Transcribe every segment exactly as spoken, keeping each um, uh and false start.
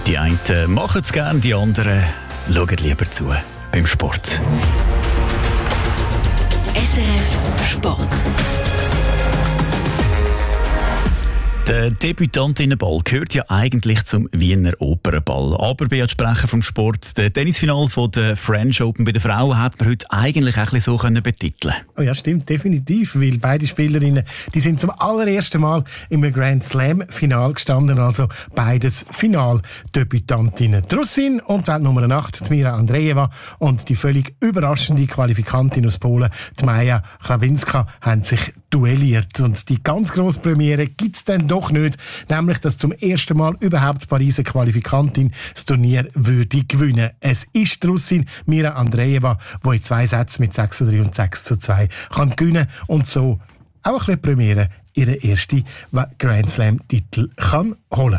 Die einen machen es gerne, die anderen schauen lieber zu beim Sport. S R F Sport. Der Debütantinnenball gehört ja eigentlich zum Wiener Opernball. Aber bei Sprecher vom Sport, der Tennisfinal von der French Open bei den Frauen hat man heute eigentlich auch ein bisschen so betiteln. Oh ja, stimmt, definitiv, weil beide Spielerinnen, die sind zum allerersten Mal im Grand Slam Final gestanden, also beides Finaldebütantinnen. Die Russin und Weltnummer acht, die Mira Andreeva, und die völlig überraschende Qualifikantin aus Polen, die Maja Klawinska, haben sich duelliert. Und die ganz grosse Premiere gibt es dann doch nicht, nämlich, dass zum ersten Mal überhaupt die Pariser Qualifikantin das Turnier würde gewinnen. Es ist die Russin Mira Andreeva, die in zwei Sätzen mit sechs zu drei und sechs zu zwei kann gewinnen und so auch ein bisschen Premiere ihren ersten Grand Slam-Titel kann holen.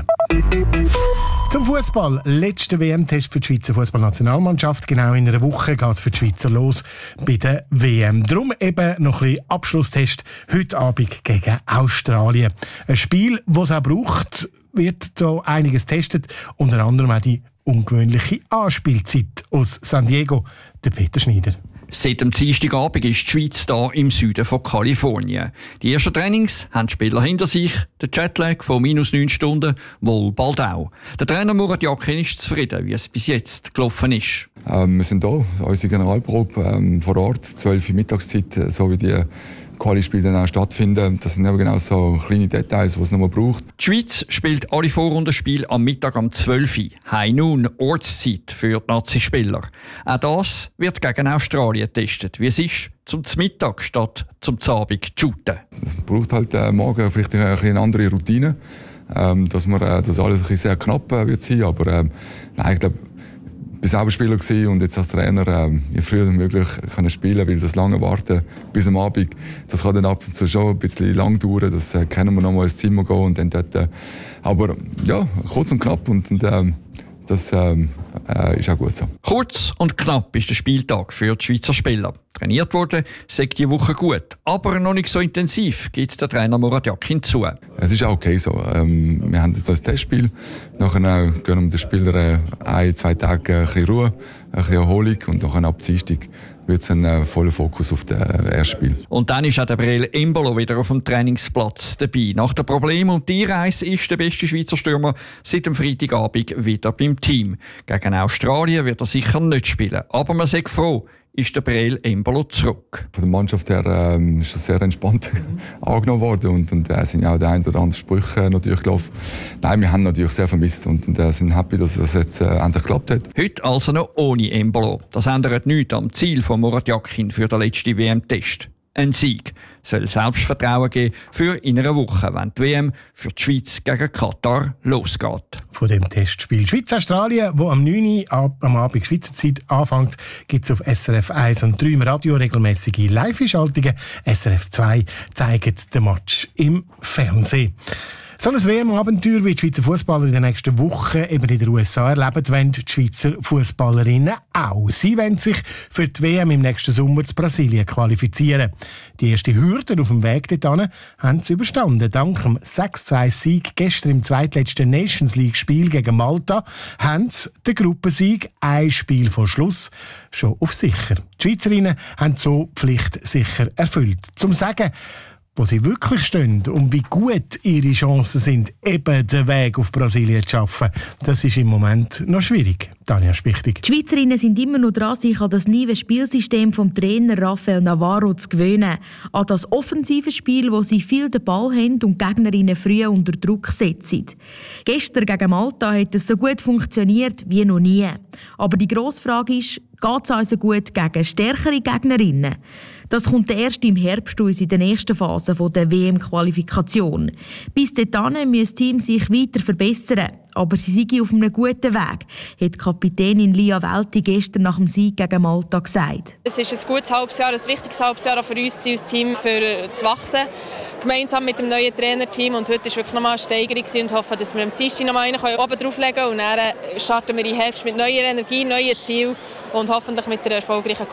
Zum Fußball. Letzter W M-Test für die Schweizer Fußballnationalmannschaft. Genau in einer Woche geht es für die Schweizer los bei der W M. Darum eben noch ein bisschen Abschlusstest heute Abend gegen Australien. Ein Spiel, das es auch braucht, wird so einiges getestet. Unter anderem auch die ungewöhnliche Anspielzeit aus San Diego. Der Peter Schneider. Seit dem Dienstagabend ist die Schweiz hier im Süden von Kalifornien. Die ersten Trainings haben die Spieler hinter sich. Der Jetlag von minus neun Stunden wohl bald auch. Der Trainer Murat Yakin ist zufrieden, wie es bis jetzt gelaufen ist. Ähm, wir sind hier, unsere Generalprobe ähm, vor Ort, zwölf Uhr Mittagszeit, so wie die Quali-Spiele dann auch stattfinden. Das sind aber genau so kleine Details, die es noch mal braucht. Die Schweiz spielt alle Vorrundenspiele am Mittag um zwölf Uhr. High Noon, Ortszeit für die Nazi-Spieler. Auch das wird gegen Australien getestet. Wie es ist, zum Mittag statt zum Abend zu shooten. Es braucht halt äh, morgen vielleicht eine, eine andere Routine, ähm, dass, man, äh, dass alles ein bisschen sehr knapp äh, wird sein. Aber äh, nein, ich glaube, ich war selber Spieler gewesen und jetzt als Trainer äh, je früher möglich können spielen, weil das lange Warten bis am Abend, das kann dann ab und zu schon ein bisschen lang dauern. Das äh, können wir noch mal ins Zimmer gehen und dann dort. Äh, aber ja, kurz und knapp und, und äh, das äh, äh, ist auch gut so. Kurz und knapp ist der Spieltag für die Schweizer Spieler. Trainiert wurde, sagt die Woche gut, aber noch nicht so intensiv, gibt der Trainer Murat Yakin zu. Es ist auch okay so. Ähm, wir haben jetzt ein Testspiel. Nachher gönnen wir den Spielern ein, zwei Tage ein bisschen Ruhe, ein bisschen Erholung und nachher ab Dienstag wird es ein äh, voller Fokus auf das erste Spiel. Und dann ist auch der Breel Embolo wieder auf dem Trainingsplatz dabei. Nach dem Problem und die Reise ist der beste Schweizer Stürmer seit dem Freitagabend wieder beim Team. Gegen Australien wird er sicher nicht spielen, aber man sagt froh, ist der Breel Embolo zurück. Von der Mannschaft her ähm, ist das sehr entspannt angenommen worden und, und äh, sind ja auch die ein oder anderen Sprüche äh, natürlich gelaufen. Nein, wir haben natürlich sehr vermisst und, und äh, sind happy, dass das jetzt äh, endlich geklappt hat. Heute also noch ohne Embolo. Das ändert nichts am Ziel von Murat Yakin für den letzten W M-Test. Ein Sieg soll Selbstvertrauen geben für in einer Woche, wenn die W M für die Schweiz gegen Katar losgeht. Von dem Testspiel Schweiz-Australien, wo am neun Uhr ab, am Abend Schweizer Zeit anfängt, gibt es auf S R F eins und drei im Radio regelmäßige Live-Schaltungen. S R F zwei zeigt den Match im Fernsehen. So ein W M-Abenteuer wie die Schweizer Fußballer in den nächsten Wochen eben in den U S A erleben, wollen die Schweizer Fußballerinnen auch. Sie wollen sich für die W M im nächsten Sommer zu Brasilien qualifizieren. Die erste Hürde auf dem Weg dorthin haben sie überstanden. Dank dem sechs zu eins Sieg gestern im zweitletzten Nations League-Spiel gegen Malta haben sie den Gruppensieg ein Spiel vor Schluss schon auf sicher. Die Schweizerinnen haben so die Pflicht sicher erfüllt. Zum Sagen, wo sie wirklich stehen und wie gut ihre Chancen sind, eben den Weg auf Brasilien zu schaffen, das ist im Moment noch schwierig. Tanja Spichtig. Die Schweizerinnen sind immer noch dran, sich an das neue Spielsystem vom Trainer Rafael Navarro zu gewöhnen. An das offensive Spiel, wo sie viel den Ball haben und Gegnerinnen früh unter Druck setzen. Gestern gegen Malta hat es so gut funktioniert wie noch nie. Aber die grosse Frage ist, geht es also gut gegen stärkere Gegnerinnen? Das kommt erst im Herbst uns in der nächsten Phase der W M-Qualifikation. Bis dahin müssen das Team sich weiter verbessern. Aber sie sind auf einem guten Weg, hat Kapitänin Lia Welti gestern nach dem Sieg gegen Malta gesagt. Es ist ein gutes halbes Jahr, ein wichtiges halbes Jahr auch für uns als Team für zu wachsen. Gemeinsam mit dem neuen Trainerteam. Und heute war wirklich nochmal eine Steigerung und hoffe, dass wir am Dienstag noch einen oben drauflegen können. Und dann starten wir im Herbst mit neuer Energie, neuen Zielen und hoffentlich mit einer erfolgreichen Quali.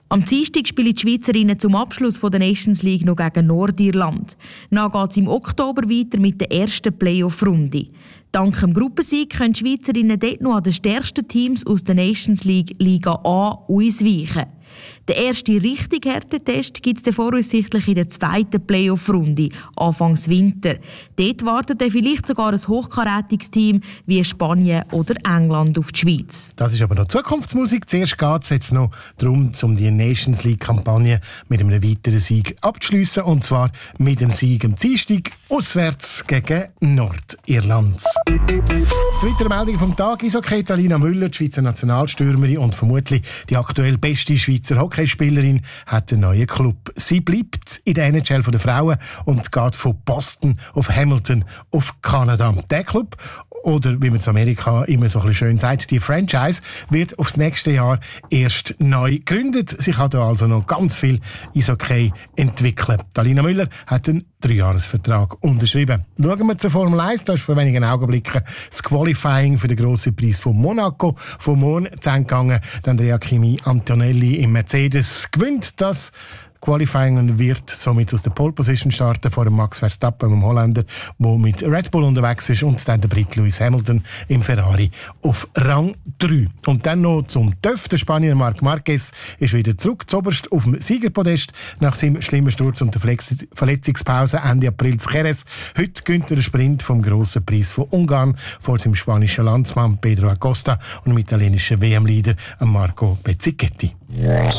Am Dienstag spielen die Schweizerinnen zum Abschluss der Nations League noch gegen Nordirland. Dann geht es im Oktober weiter mit der ersten Playoff-Runde. Dank dem Gruppensieg können die Schweizerinnen dort noch an den stärksten Teams aus der Nations League Liga A ausweichen. Den ersten richtig harten Test gibt es voraussichtlich in der zweiten Playoff-Runde, Anfangs Winter. Dort wartet dann vielleicht sogar ein hochkarätiges Team wie Spanien oder England auf die Schweiz. Das ist aber noch Zukunftsmusik. Zuerst geht es jetzt noch darum, um die Nations League-Kampagne mit einem weiteren Sieg abzuschliessen. Und zwar mit dem Sieg am Dienstag auswärts gegen Nordirland. Zweite Meldung vom Tag ist okay. Alina Müller, die Schweizer Nationalstürmerin und vermutlich die aktuell beste Schweizer Hockeyspielerin, hat einen neuen Club. Sie bleibt in der N H L der Frauen und geht von Boston auf Hamilton auf Kanada. Der Club, oder wie man in Amerika immer so ein bisschen schön sagt, die Franchise, wird aufs nächste Jahr erst neu gegründet. Sie kann da also noch ganz viel Eishockey entwickeln. Alina Müller hat einen Dreijahresvertrag unterschrieben. Schauen wir zur Formel eins. Da ist vor wenigen Augenblicken das Qualifying für den grossen Preis von Monaco vom Mond zu Ende gegangen. Andrea Kimi Antonelli im Mercedes gewinnt das Qualifying und wird somit aus der Pole Position starten vor dem Max Verstappen, dem Holländer, der mit Red Bull unterwegs ist, und dann der Brit Lewis Hamilton im Ferrari auf Rang drei. Und dann noch zum T Ö F. Der Spanier Marc Marquez ist wieder zurück zuoberst auf dem Siegerpodest nach seinem schlimmen Sturz und der Verletzungspause Ende April zu Jerez. Heute gönnt er den Sprint vom grossen Preis von Ungarn vor seinem spanischen Landsmann Pedro Acosta und dem italienischen W M-Leader Marco Bezzecchetti.